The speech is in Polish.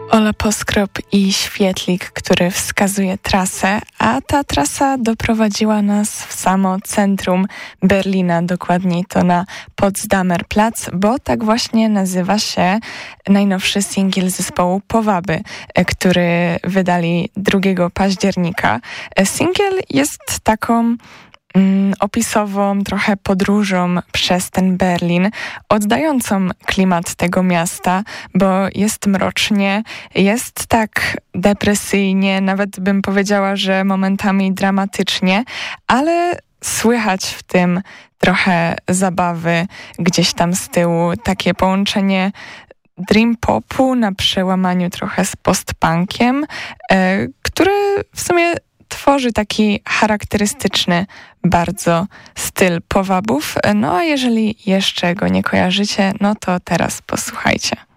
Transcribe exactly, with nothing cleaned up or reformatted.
Ola Poskrop i świetlik, który wskazuje trasę, a ta trasa doprowadziła nas w samo centrum Berlina, dokładniej to na Potsdamer Platz, bo tak właśnie nazywa się najnowszy singiel zespołu Powaby, który wydali drugiego października. Singiel jest taką opisową trochę podróżą przez ten Berlin, oddającą klimat tego miasta, bo jest mrocznie, jest tak depresyjnie, nawet bym powiedziała, że momentami dramatycznie, ale słychać w tym trochę zabawy gdzieś tam z tyłu, takie połączenie dream popu na przełamaniu trochę z postpunkiem, e, które w sumie tworzy taki charakterystyczny bardzo styl Powabów. No a jeżeli jeszcze go nie kojarzycie, no to teraz posłuchajcie.